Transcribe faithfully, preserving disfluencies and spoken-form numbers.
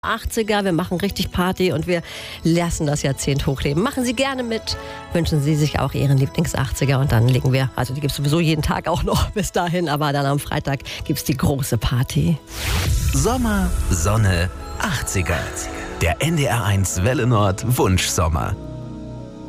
achtziger, wir machen richtig Party und wir lassen das Jahrzehnt hochleben. Machen Sie gerne mit, wünschen Sie sich auch Ihren Lieblings-achtziger und dann legen wir, also die gibt es sowieso jeden Tag auch noch bis dahin, aber dann am Freitag gibt es die große Party. Sommer, Sonne, achtziger. Der N D R eins Welle Nord Wunschsommer.